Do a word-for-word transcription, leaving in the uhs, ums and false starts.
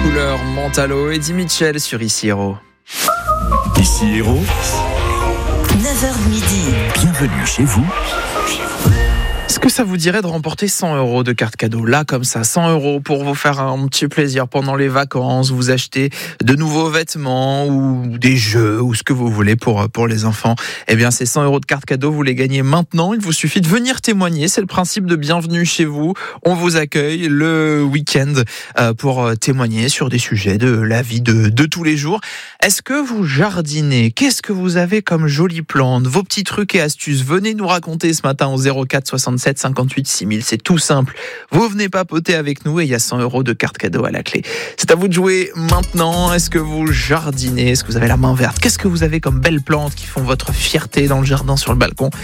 couleurs, Mentalo, Eddie Mitchell sur Ici Héros. Ici Héros, neuf heures midi. bienvenue chez vous. Est-ce que ça vous dirait de remporter cent euros de carte cadeau, là comme ça, cent euros pour vous faire un petit plaisir pendant les vacances, vous acheter de nouveaux vêtements ou des jeux ou ce que vous voulez pour, pour les enfants. Eh bien, ces cent euros de carte cadeau, vous les gagnez maintenant. Il vous suffit de venir témoigner. C'est le principe de bienvenue chez vous. On vous accueille le week-end pour témoigner sur des sujets de la vie de, de tous les jours. Est-ce que vous jardinez? Qu'est-ce que vous avez comme jolies plantes? Vos petits trucs et astuces, venez nous raconter ce matin au zéro quatre soixante-sept cinquante-huit six mille. C'est tout simple. Vous venez papoter avec nous et il y a cent euros de carte cadeau à la clé. C'est à vous de jouer maintenant. Est-ce que vous jardinez? Est-ce que vous avez la main verte? Qu'est-ce que vous avez comme belles plantes qui font votre fierté dans le jardin, sur le balcon?